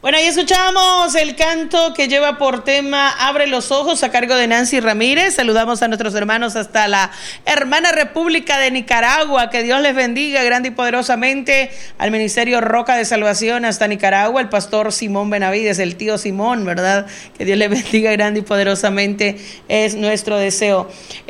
Bueno, ahí escuchamos el canto que lleva por tema Abre los ojos a cargo de Nancy Ramírez. Saludamos a nuestros hermanos hasta la hermana República de Nicaragua. Que Dios les bendiga grande y poderosamente. Al Ministerio Roca de Salvación hasta Nicaragua, el pastor Simón Benavides, el tío Simón, ¿verdad? Que Dios les bendiga grande y poderosamente es nuestro deseo.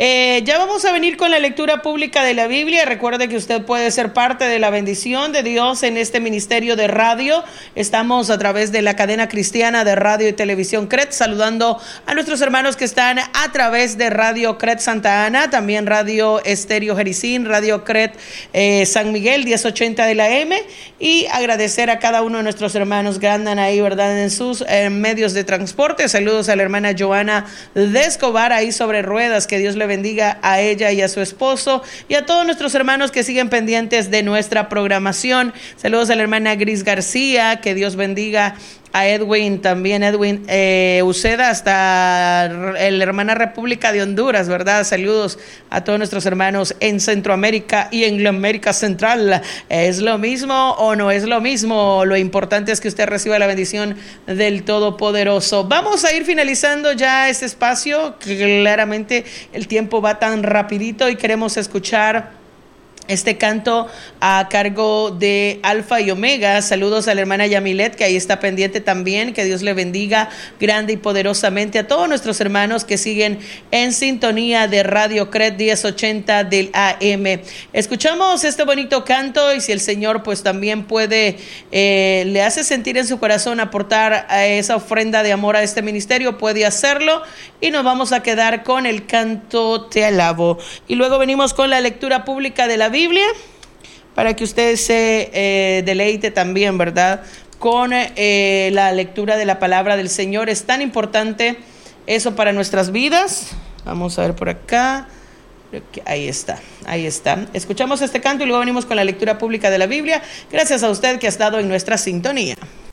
Ya vamos a venir con la lectura pública de la Biblia. Recuerde que usted puede ser parte de la bendición de Dios en este ministerio de radio. Estamos a través de la cadena cristiana de radio y televisión CRED, saludando a nuestros hermanos que están a través de Radio CRED Santa Ana, también Radio Estéreo Jericín, Radio CRED San Miguel 1080 de la M, y agradecer a cada uno de nuestros hermanos que andan ahí, ¿verdad?, en sus medios de transporte. Saludos a la hermana Joana de Escobar ahí sobre ruedas, que Dios le bendiga a ella y a su esposo, y a todos nuestros hermanos que siguen pendientes de nuestra programación. Saludos a la hermana Gris García, que Dios bendiga a Edwin, también Edwin Uceda, hasta la hermana República de Honduras, ¿verdad? Saludos a todos nuestros hermanos en Centroamérica y en la América Central. ¿Es lo mismo o no es lo mismo? Lo importante es que usted reciba la bendición del Todopoderoso. Vamos a ir finalizando ya este espacio. Claramente el tiempo va tan rapidito y queremos escuchar este canto a cargo de Alfa y Omega. Saludos a la hermana Yamilet, que ahí está pendiente también. Que Dios le bendiga grande y poderosamente a todos nuestros hermanos que siguen en sintonía de Radio CRED 1080 del AM. Escuchamos este bonito canto, y si el Señor pues también puede, le hace sentir en su corazón aportar a esa ofrenda de amor a este ministerio, puede hacerlo, y nos vamos a quedar con el canto Te Alabo. Y luego venimos con la lectura pública de la Biblia, para que usted se deleite también, ¿verdad?, con la lectura de la palabra del Señor. Es tan importante eso para nuestras vidas. Vamos a ver por acá. Ahí está. Escuchamos este canto y luego venimos con la lectura pública de la Biblia. Gracias a usted que ha estado en nuestra sintonía.